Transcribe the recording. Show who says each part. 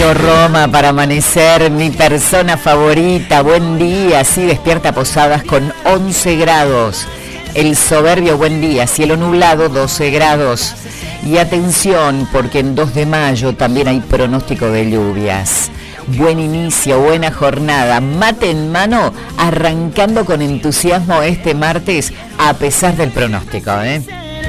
Speaker 1: Lindo Roma para amanecer, mi persona favorita. Buen día, sí, despierta Posadas con 11 grados. El soberbio buen día, cielo nublado, 12 grados. Y atención, porque en 2 de mayo también hay pronóstico de lluvias. Buen inicio, buena jornada, mate en mano, arrancando con entusiasmo este martes, a pesar del pronóstico,